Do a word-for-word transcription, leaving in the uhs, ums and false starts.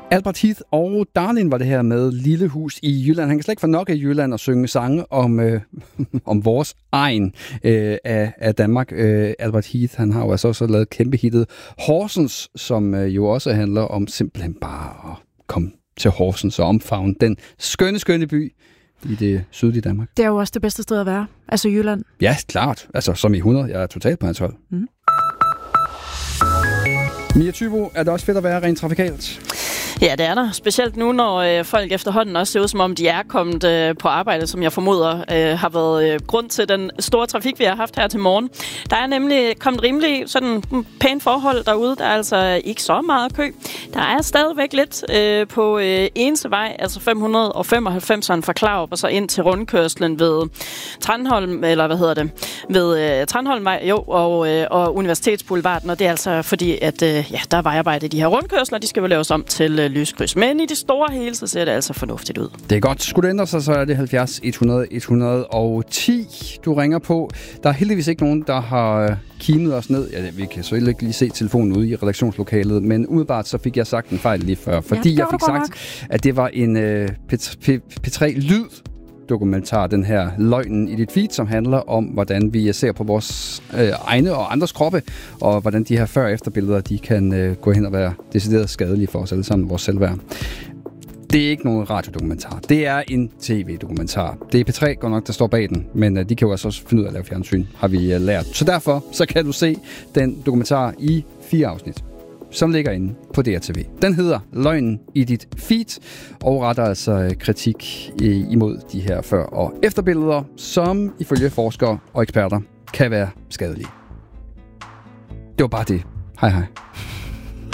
Albert Heath og Darlin var det her med Lille Hus i Jylland. Han kan slet ikke få nok af Jylland og synge sange om, øh, om vores egen øh, af, af Danmark. Øh, Albert Heath, han har jo altså også lavet kæmpe hittet Horsens, som øh, jo også handler om simpelthen bare at komme til Horsens og omfavne den skønne, skønne by i det sydlige Danmark. Det er jo også det bedste sted at være, altså Jylland. Ja, klart. Altså som i hundrede. Jeg er totalt på hans hold. Mm. Mia Thybo, er det også fedt at være rent trafikalt? Ja, det er der. Specielt nu, når øh, folk efterhånden også ser ud, som om de er kommet øh, på arbejde, som jeg formoder øh, har været øh, grund til den store trafik, vi har haft her til morgen. Der er nemlig kommet rimelig sådan pænt forhold derude. Der er altså ikke så meget kø. Der er stadigvæk lidt øh, på øh, Ensevej, altså fem hundrede og femoghalvfemseren fra Klarup, og så ind til rundkørslen ved Tranholm, eller hvad hedder det, ved øh, Tranholmvej, jo, og, øh, og Universitetsboulevarden, og det er altså fordi, at øh, ja, der er vejarbejde i de her rundkørsler, de skal jo laves om til øh, lyskryds. Men i det store hele, så ser det altså fornuftigt ud. Det er godt. Skulle det ændre sig, så er det halvfjerds et hundrede et hundrede og ti, du ringer på. Der er heldigvis ikke nogen, der har kimet os ned. Ja, vi kan så ikke lige se telefonen ude i redaktionslokalet, men umiddelbart så fik jeg sagt en fejl lige før, fordi ja, jeg fik sagt, nok. at det var en uh, P tre Lyd dokumentar, den her Løgnen i dit feed, som handler om, hvordan vi ser på vores øh, egne og andres kroppe, og hvordan de her før- og efterbilleder, de kan øh, gå hen og være decideret skadelige for os alle sammen, vores selvværd. Det er ikke nogen radiodokumentar. Det er en tv-dokumentar. Det er P tre godt nok, der står bag den, men øh, de kan jo altså også finde ud af at lave fjernsyn, har vi øh, lært. Så derfor så kan du se den dokumentar i fire afsnit, som ligger inde på D R T V. Den hedder Løgnen i dit feed, og retter altså kritik imod de her før- og efterbilleder, som ifølge forskere og eksperter kan være skadelige. Det var bare det. Hej hej.